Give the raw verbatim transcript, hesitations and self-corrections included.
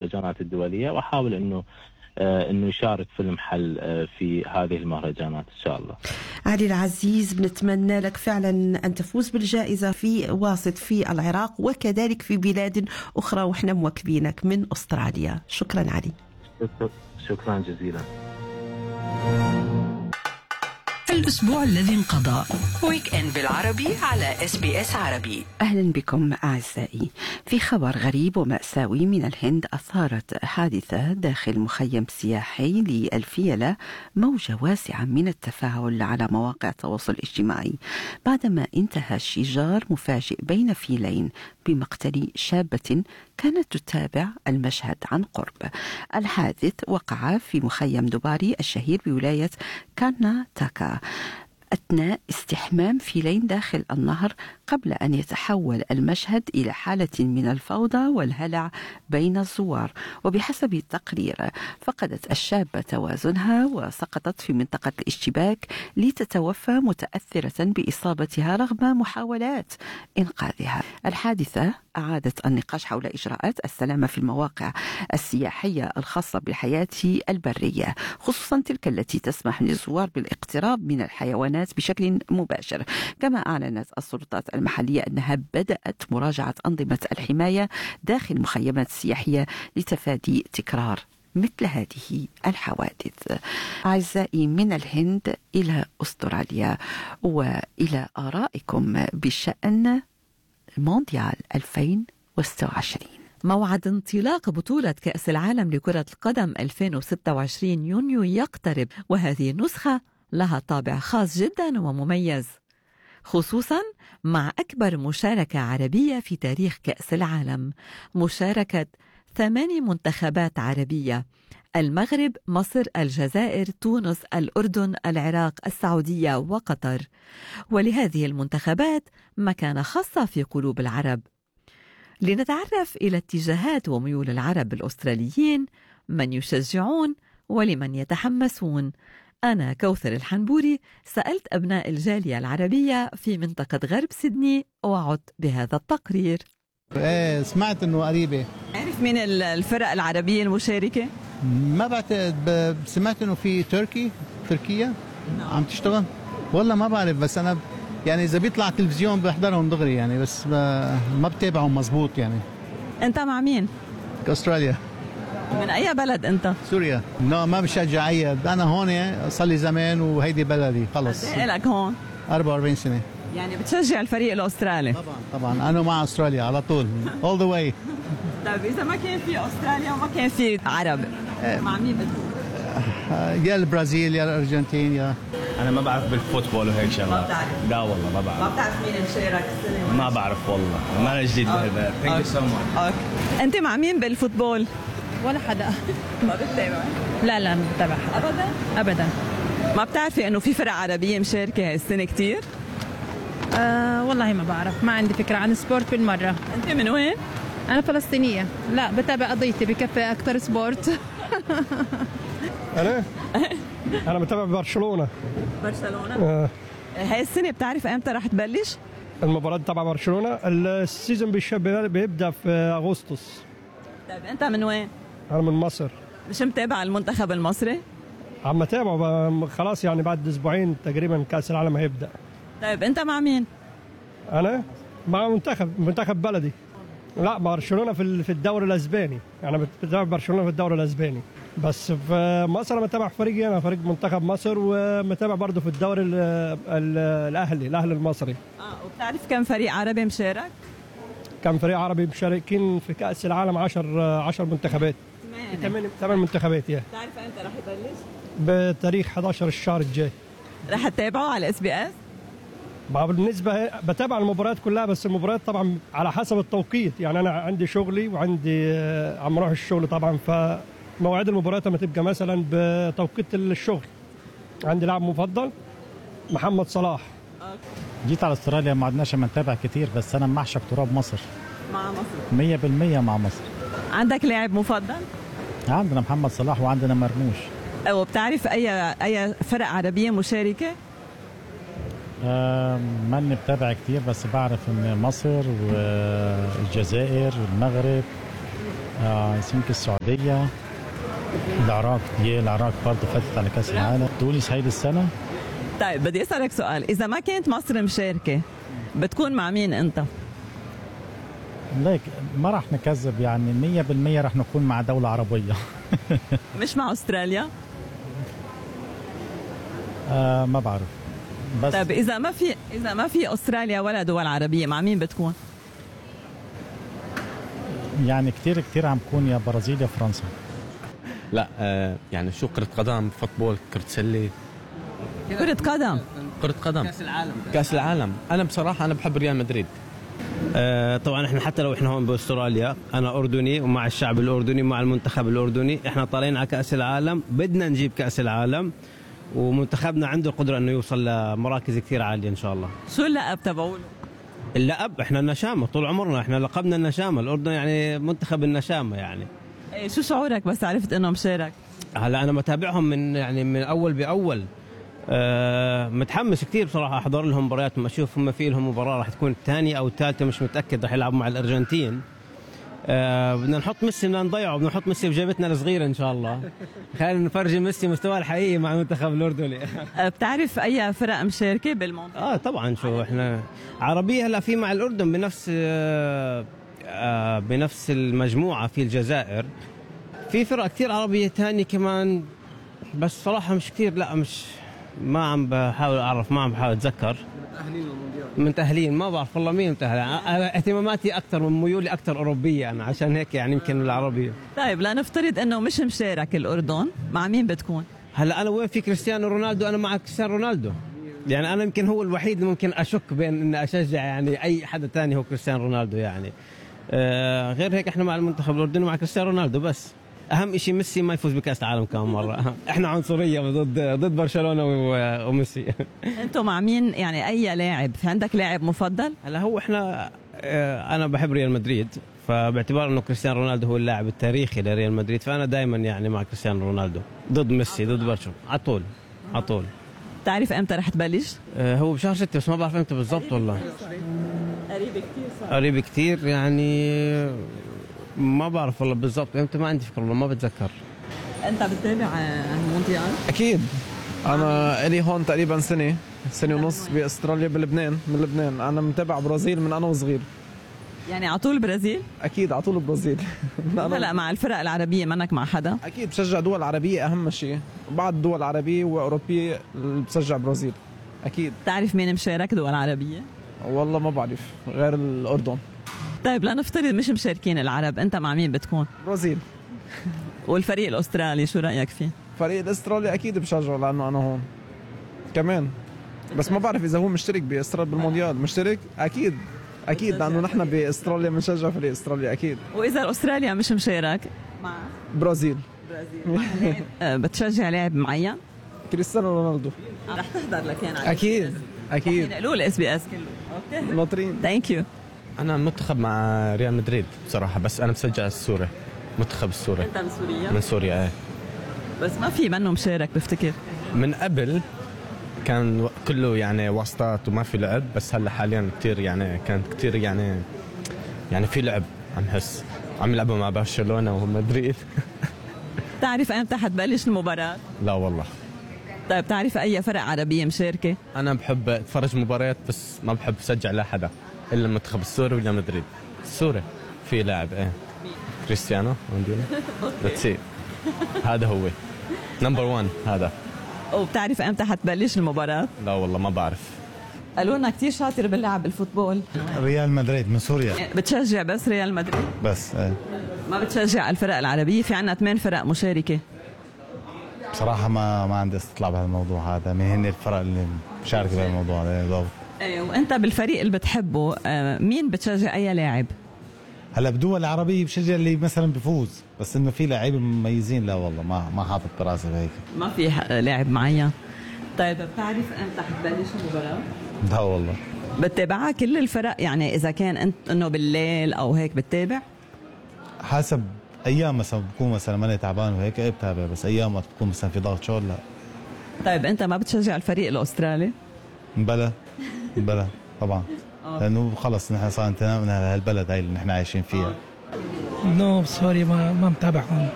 المهرجانات الدولية، وأحاول أنه انه يشارك في المحل في هذه المهرجانات ان شاء الله. علي العزيز، بنتمنى لك فعلا ان تفوز بالجائزه في واسط في العراق وكذلك في بلاد اخرى، واحنا مواكبينك من استراليا. شكرا علي. شكرا جزيلا. الأسبوع الذي انقضى ويك إند بالعربي على إس بي إس عربي. أهلا بكم أعزائي. في خبر غريب ومأساوي من الهند، أثارت حادثة داخل مخيم سياحي للفيلة موجة واسعة من التفاعل على مواقع التواصل الاجتماعي بعدما انتهى شجار مفاجئ بين فيلين بمقتل شابة كانت تتابع المشهد عن قرب. الحادث وقع في مخيم دباري الشهير بولاية كارناتاكا أثناء استحمام فيلين داخل النهر، قبل أن يتحول المشهد إلى حالة من الفوضى والهلع بين الزوار. وبحسب التقرير فقدت الشابة توازنها وسقطت في منطقة الاشتباك لتتوفى متأثرة بإصابتها رغم محاولات إنقاذها. الحادثة أعادت النقاش حول إجراءات السلامة في المواقع السياحية الخاصة بالحياة البرية، خصوصا تلك التي تسمح للزوار بالاقتراب من الحيوانات بشكل مباشر. كما أعلنت السلطات المحلية أنها بدأت مراجعة أنظمة الحماية داخل المخيمات السياحية لتفادي تكرار مثل هذه الحوادث. أعزائي، من الهند إلى أستراليا وإلى آرائكم بشأن مونديال ألفين وستة وعشرين. موعد انطلاق بطولة كأس العالم لكرة القدم ألفين وستة وعشرين يونيو يقترب، وهذه النسخة لها طابع خاص جدا ومميز، خصوصا مع أكبر مشاركة عربية في تاريخ كأس العالم، مشاركة ثماني منتخبات عربية: المغرب، مصر، الجزائر، تونس، الأردن، العراق، السعودية وقطر. ولهذه المنتخبات مكانة خاصة في قلوب العرب. لنتعرف إلى اتجاهات وميول العرب الأستراليين، من يشجعون ولمن يتحمسون، أنا كوثر الحنبوري سألت أبناء الجالية العربية في منطقة غرب سيدني وعدت بهذا التقرير. ايه سمعت انه قريبة. عارف مين الفرق العربية المشاركة؟ ما بعتقد، سمعت انه في تركي تركيا عم تشتغل، والله ما بعرف، بس انا يعني اذا بيطلع تلفزيون بحضرهم دغري يعني، بس ما بتابعهم مزبوط يعني. انت مع مين؟ استراليا. من اي بلد انت؟ سوريا. لا ما بشجع اي، انا هون صار لي زمان وهيدي بلدي خلص. قد ايه لك هون؟ أربعة وأربعين سنة. يعني بتشجع الفريق الاسترالي؟ طبعا طبعا انا مع استراليا على طول all the way. طيب اذا ما كان في استراليا وما كان في عرب، مع مين بتكون؟ يا البرازيل يا الارجنتين يا. انا ما بعرف بالفوتبول وهيك شغلات. ما بتعرف؟ لا والله ما بعرف. ما بتعرف مين مشارك السنه؟ ما بعرف والله، ما انا جديد بهالبلد. ثانك يو سو ماتش. انت مع مين بالفوتبول؟ ولا حدا. ما بتتابع؟ لا لا ما بتابع حدا ابدا ابدا. ما بتعرفي انه في فرق عربيه مشاركه هالسنه كثير؟ آه والله ما بعرف، ما عندي فكره عن سبورت بالمره. انت من وين؟ انا فلسطينيه، لا بتابع قضيتي بكفي اكثر سبورت. انا انا متابع برشلونه. برشلونه؟ آه. هاي السنه بتعرف امتى رح تبلش؟ المباراه تبع برشلونه السيزون بيبدا في اغسطس. طيب انت من وين؟ انا من مصر. مش متابع المنتخب المصري؟ عم اتابعه خلاص، يعني بعد اسبوعين تقريبا كاس العالم هيبدا. طيب انت مع مين؟ انا مع منتخب منتخب بلدي. لا برشلونه في في الدوري الاسباني، يعني بتابع برشلونه في الدوري الاسباني، بس في مصر انا متابع فريقي، انا فريق منتخب مصر، ومتابع برضه في الدوري ال ال الاهلي الاهلي المصري. اه وبتعرف كم فريق عربي مشارك؟ كم فريق عربي مشاركين في كاس العالم؟ عشر عشر منتخبات. ثمان ثمان منتخبات. يا بتعرف امتى رح يبلش؟ بتاريخ أحد عشر الشهر الجاي. رح تتابعه على اس بي اس؟ بالنسبه بتابع المباريات كلها، بس المباريات طبعا على حسب التوقيت، يعني انا عندي شغلي وعندي عم اروح الشغل طبعا، فمواعيد المباريات لما تبقى مثلا بتوقيت الشغل. عندي لاعب مفضل محمد صلاح. جيت على استراليا ما عدناش نتابع كتير، بس انا معشق تراب مصر. مع مصر مية بالمية مع مصر. عندك لاعب مفضل؟ عندنا محمد صلاح وعندنا مرموش. وبتعرف اي اي فرق عربيه مشاركه؟ آه ماني بتابع كتير، بس بعرف ان مصر والجزائر والمغرب آه يمكن السعوديه، العراق. هي العراق برضه فاتت على كاس العالم. تونس هيدي السنه. طيب بدي اسالك سؤال، اذا ما كانت مصر مشاركه بتكون مع مين انت؟ ليك ما راح نكذب، يعني مية بالمية راح نكون مع دولة عربية. مش مع أستراليا؟ آه ما بعرف. بس طيب إذا ما في إذا ما في أستراليا ولا دول عربية مع مين بتكون؟ يعني كتير كتير عم بكون يا برازيل يا فرنسا. لا آه يعني شو كرة قدم، فوتبول، كرة سلة. كرة قدم. كرة قدم. كأس العالم. كأس العالم. أنا بصراحة أنا بحب ريال مدريد. آه طبعا احنا حتى لو احنا هون باستراليا، انا اردني ومع الشعب الاردني ومع المنتخب الاردني، احنا طالعين على كاس العالم، بدنا نجيب كاس العالم، ومنتخبنا عنده القدره انه يوصل لمراكز كثير عاليه ان شاء الله. شو اللقب تبعوله؟ اللقب احنا النشامه، طول عمرنا احنا لقبنا النشامه، الاردن يعني منتخب النشامه يعني. ايه شو شعورك بس عرفت انه مشارك؟ هلا انا متابعهم من يعني من اول باول. أه متحمس كثير بصراحه احضر لهم مبارياتهم، اشوف هم في لهم مباراه راح تكون الثانيه او الثالثه مش متاكد، راح يلعبوا مع الارجنتين. أه بدنا نحط ميسي، بدنا نضيعه، بدنا نحط ميسي بجيبتنا الصغيره ان شاء الله. خلينا نفرجي ميسي مستواه الحقيقي مع المنتخب الاردني. بتعرف اي فرق مشاركه بالمنطقه؟ اه طبعا، شو احنا عربيه هلا في مع الاردن بنفس آه آه بنفس المجموعه، في الجزائر، في فرق كثير عربيه ثانيه كمان، بس صراحه مش كثير، لا مش ما عم بحاول اعرف، ما عم بحاول اتذكر. متاهلين للمونديال، متاهلين ما بعرف والله مين متاهل. انا اهتماماتي اكثر من ميولي اكثر اوروبيه انا، عشان هيك يعني يمكن العربيه. طيب لا نفترض انه مش مشارك الاردن، مع مين بتكون؟ هلا انا وين في كريستيانو رونالدو، انا مع كريستيانو رونالدو، يعني انا يمكن هو الوحيد اللي ممكن اشك بين اني اشجع يعني اي حدا ثاني هو كريستيانو رونالدو يعني. آه غير هيك احنا مع المنتخب الاردني ومع كريستيانو رونالدو بس. اهم شيء ميسي ما يفوز بكاس العالم كمان مره. احنا عنصريه ضد ضد برشلونه وميسي. انتم مع مين يعني؟ اي لاعب في عندك لاعب مفضل؟ هلا هو احنا اه انا بحب ريال مدريد، فباعتبار انه كريستيانو رونالدو هو اللاعب التاريخي لريال مدريد، فانا دائما يعني مع كريستيانو رونالدو ضد ميسي ضد برشلونه على طول على طول. تعرف امتى رح تبلش؟ اه هو بشهر ستة بس ما بعرف امتى بالضبط والله. قريب كثير صح؟ قريب كثير يعني، ما بعرف والله بالضبط امتى، ما عندي فكره والله، ما بتذكر. انت بتتابع المونديال؟ اكيد. انا الي هون تقريبا سنه سنه ونص باستراليا، بلبنان، من لبنان. انا متابع برازيل من انا وصغير. يعني على طول برازيل؟ اكيد على طول برازيل. هلا مع الفرق العربيه منك مع حدا؟ اكيد بشجع دول عربيه اهم شيء، بعد دول عربيه واوروبيه بشجع برازيل اكيد. تعرف مين مشارك دول عربيه؟ والله ما بعرف غير الاردن. طيب لا نفترض مش مشاركين العرب، انت مع مين بتكون؟ برازيل. والفريق الاسترالي شو رايك فيه؟ الفريق الاسترالي اكيد بشجعه لانه انا هون كمان، بس ما بعرف اذا هو مشترك باستراليا بالمونديال. مشترك اكيد اكيد لانه نحن باستراليا بنشجع فريق استراليا اكيد. واذا استراليا مش مشارك مع برازيل. برازيل. بتشجع لاعب معين؟ كريستيانو رونالدو. رح تحضر لك يعني؟ اكيد اكيد. قالوا لي اس بي اس كله. اوكي ناطرين. ثانك يو. انا منتخب مع ريال مدريد بصراحه، بس انا بشجع السوري، منتخب السوري. انت من سوريا؟ من سوريا ايه. بس ما في منه مشارك بفتكر. من قبل كان كله يعني واسطات وما في لعب، بس هلا حاليا كثير يعني كانت كثير يعني يعني في لعب، عم حس عم يلعبوا مع برشلونه ومدريد. تعرف امتى حتبلش المباراه؟ لا والله. طيب تعرف اي فرق عربيه مشاركه؟ انا بحب اتفرج مباريات بس ما بحب اشجع لا حدا الا المنتخب السوري ولا مدريد. السوري في لاعب ايه كريستيانو رونالدو. هذا هو نمبر واحد هذا. وبتعرف امتى حتبلش المباراه؟ لا والله ما بعرف. قالوا لنا كثير شاطر بلعب الفوتبول. ريال مدريد من سوريا. بتشجع بس ريال مدريد؟ بس ايه. ما بتشجع الفرق العربيه؟ في عنا ثمان فرق مشاركه. بصراحه ما ما عندي استطلاع بهذا الموضوع، هذا مين هن الفرق اللي مشاركه بهالموضوع هذا. ايه. وانت بالفريق اللي بتحبه مين بتشجع؟ اي لاعب؟ هلا بدول العربيه بشجع اللي مثلا بفوز، بس انه في لاعبين مميزين لا والله ما ما حاطط براسي بهيك. ما في لاعب معين. طيب بتعرف امتى حتبلش المباراه؟ لا والله. بتتابعها كل الفرق يعني اذا كان انت انه بالليل او هيك بتتابع؟ حسب ايام، مثلا بكون مثلا ماني تعبان وهيك ايه بتابع، بس ايام ما بتكون مثلا في ضغط شغل لا. طيب انت ما بتشجع الفريق الاسترالي؟ بلا بلا طبعا، لانه خلص نحن صار انتهينا من هالبلد هاي اللي نحن عايشين فيها. نو سوري ما ما متابعهم.